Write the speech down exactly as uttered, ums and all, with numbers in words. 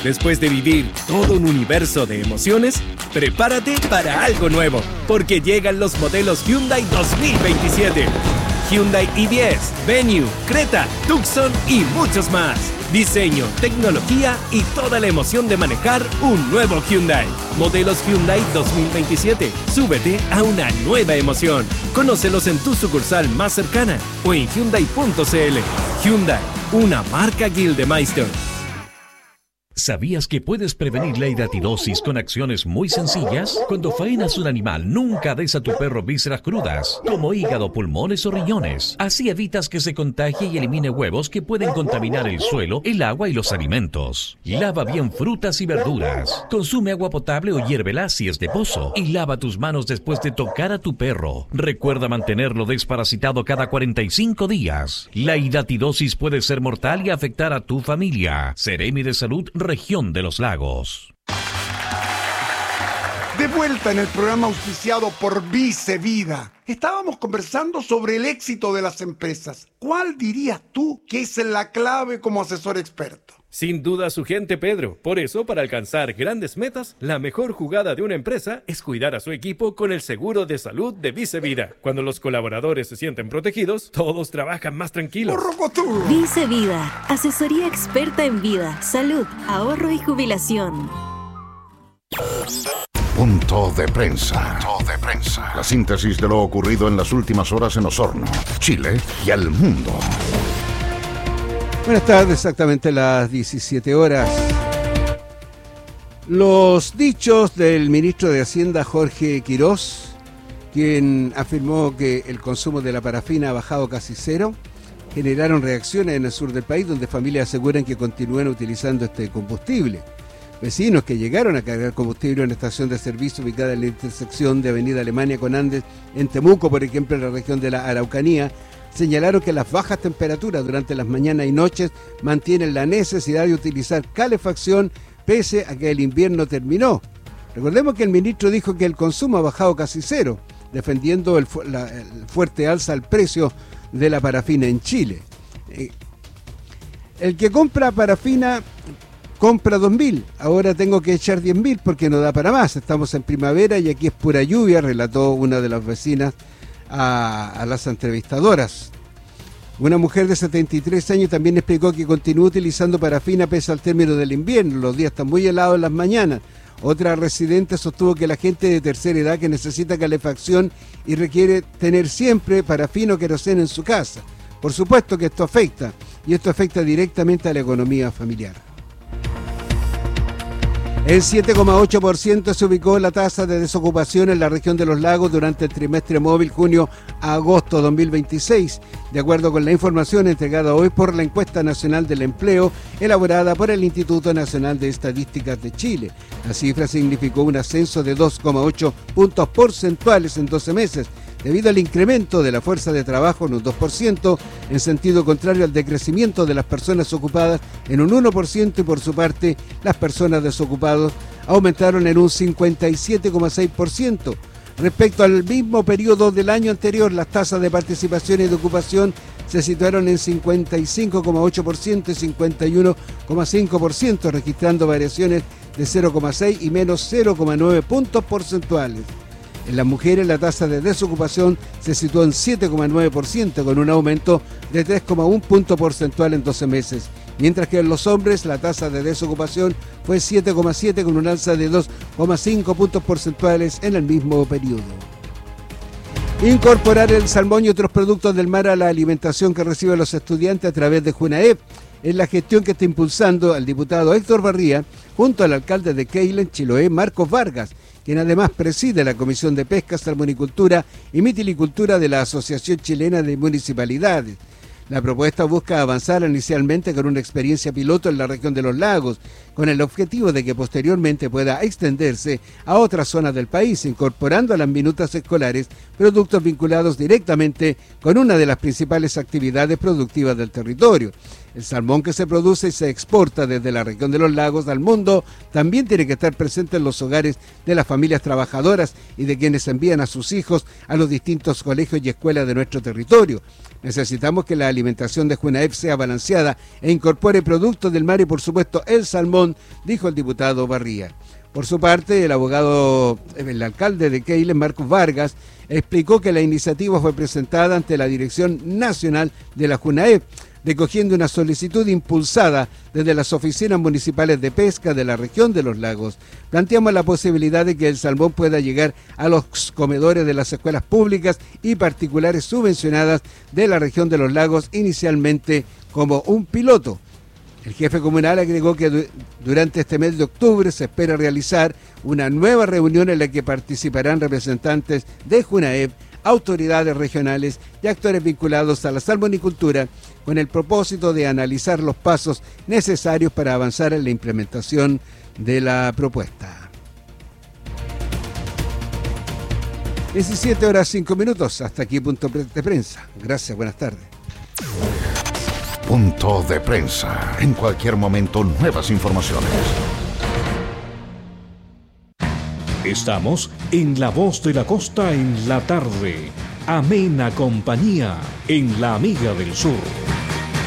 Después de vivir todo un universo de emociones, prepárate para algo nuevo, porque llegan los modelos Hyundai dos mil veintisiete. Hyundai i diez, Venue, Creta, Tucson y muchos más. Diseño, tecnología y toda la emoción de manejar un nuevo Hyundai. Modelos Hyundai dos mil veintisiete. Súbete a una nueva emoción. Conócelos en tu sucursal más cercana o en Hyundai punto c l. Hyundai, una marca Gildemeister. ¿Sabías que puedes prevenir la hidatidosis con acciones muy sencillas? Cuando faenas un animal, nunca des a tu perro vísceras crudas, como hígado, pulmones o riñones. Así evitas que se contagie y elimine huevos que pueden contaminar el suelo, el agua y los alimentos. Lava bien frutas y verduras. Consume agua potable o hiérvela si es de pozo. Y lava tus manos después de tocar a tu perro. Recuerda mantenerlo desparasitado cada cuarenta y cinco días. La hidatidosis puede ser mortal y afectar a tu familia. Seremi de Salud, Región de los Lagos. De vuelta en el programa auspiciado por Vice Vida. Estábamos conversando sobre el éxito de las empresas. ¿Cuál dirías tú que es la clave como asesor experto? Sin duda su gente, Pedro. Por eso, para alcanzar grandes metas, la mejor jugada de una empresa es cuidar a su equipo con el seguro de salud de Vice Vida. Cuando los colaboradores se sienten protegidos, todos trabajan más tranquilos. Vice Vida, asesoría experta en vida, salud, ahorro y jubilación. Punto de prensa. Punto de prensa. La síntesis de lo ocurrido en las últimas horas en Osorno, Chile y al mundo. Buenas tardes, exactamente las diecisiete horas. Los dichos del ministro de Hacienda, Jorge Quirós, quien afirmó que el consumo de la parafina ha bajado casi cero, generaron reacciones en el sur del país, donde familias aseguran que continúan utilizando este combustible. Vecinos que llegaron a cargar combustible en la estación de servicio ubicada en la intersección de Avenida Alemania con Andes, en Temuco, por ejemplo, en la región de la Araucanía, señalaron que las bajas temperaturas durante las mañanas y noches mantienen la necesidad de utilizar calefacción pese a que el invierno terminó. Recordemos que el ministro dijo que el consumo ha bajado casi cero, defendiendo el, fu- la, el fuerte alza al precio de la parafina en Chile. Eh, el que compra parafina compra dos mil, ahora tengo que echar diez mil porque no da para más, estamos en primavera y aquí es pura lluvia, relató una de las vecinas A, a las entrevistadoras. Una mujer de setenta y tres años también explicó que continúa utilizando parafina pese al término del invierno, los días están muy helados en las mañanas. Otra residente sostuvo que la gente de tercera edad que necesita calefacción y requiere tener siempre parafina o queroseno en su casa. Por supuesto que esto afecta, y esto afecta directamente a la economía familiar. En siete coma ocho por ciento se ubicó la tasa de desocupación en la región de los lagos durante el trimestre móvil junio a agosto dos mil veintiséis, de acuerdo con la información entregada hoy por la Encuesta Nacional del Empleo, elaborada por el Instituto Nacional de Estadísticas de Chile. La cifra significó un ascenso de dos coma ocho puntos porcentuales en doce meses, debido al incremento de la fuerza de trabajo en un dos por ciento, en sentido contrario al decrecimiento de las personas ocupadas en un uno por ciento, y por su parte las personas desocupadas aumentaron en un cincuenta y siete coma seis por ciento. Respecto al mismo periodo del año anterior, las tasas de participación y de ocupación se situaron en cincuenta y cinco coma ocho por ciento y cincuenta y uno coma cinco por ciento, registrando variaciones de cero coma seis y menos cero coma nueve puntos porcentuales. En las mujeres la tasa de desocupación se situó en siete coma nueve por ciento, con un aumento de tres coma uno punto porcentual en doce meses, mientras que en los hombres la tasa de desocupación fue siete coma siete, con un alza de dos coma cinco puntos porcentuales en el mismo periodo. Incorporar el salmón y otros productos del mar a la alimentación que reciben los estudiantes a través de Junaep es la gestión que está impulsando el diputado Héctor Barría junto al alcalde de Keilen, Chiloé, Marcos Vargas, quien además preside la Comisión de Pesca, Salmonicultura y Mitilicultura de la Asociación Chilena de Municipalidades. La propuesta busca avanzar inicialmente con una experiencia piloto en la región de los lagos, con el objetivo de que posteriormente pueda extenderse a otras zonas del país, incorporando a las minutas escolares productos vinculados directamente con una de las principales actividades productivas del territorio. El salmón que se produce y se exporta desde la región de los lagos al mundo también tiene que estar presente en los hogares de las familias trabajadoras y de quienes envían a sus hijos a los distintos colegios y escuelas de nuestro territorio. Necesitamos que la alimentación de Junaep sea balanceada e incorpore productos del mar y, por supuesto, el salmón, dijo el diputado Barría. Por su parte, el abogado, el alcalde de Keilen, Marcos Vargas, explicó que la iniciativa fue presentada ante la Dirección Nacional de la Junaep, recogiendo una solicitud impulsada desde las oficinas municipales de pesca de la región de los lagos. Planteamos la posibilidad de que el salmón pueda llegar a los comedores de las escuelas públicas y particulares subvencionadas de la región de los lagos, inicialmente como un piloto. El jefe comunal agregó que du- durante este mes de octubre se espera realizar una nueva reunión en la que participarán representantes de Junaep, autoridades regionales y actores vinculados a la salmonicultura, con el propósito de analizar los pasos necesarios para avanzar en la implementación de la propuesta. diecisiete horas cinco minutos, hasta aquí punto de prensa. Gracias, buenas tardes. Punto de prensa. En cualquier momento, nuevas informaciones. Estamos en La Voz de la Costa en la tarde. Amena compañía en La Amiga del Sur.